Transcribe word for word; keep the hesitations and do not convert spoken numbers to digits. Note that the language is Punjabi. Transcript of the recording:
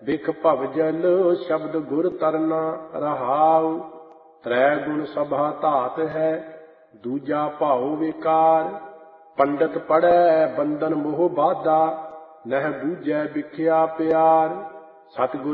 ਬਿਖ ਭਵ ਜਲ ਸ਼ਬਦ ਗੁਰ ਤਰਨਾ ਰਹਾਉ। ਤ੍ਰੈ ਗੁਣ ਸਭਾ ਧਾਤ ਹੈ ਦੂਜਾ ਭਾਉ ਵਿਕਾਰ। ਪੰਡਤ ਪੜ੍ਹੈ ਬੰਧਨ ਮੋਹ ਬਾਧਾ ਨਹਿ ਬੂਝੈ ਬਿਖਿਆ ਪਿਆਰ। ਸਤਿਗੁਰ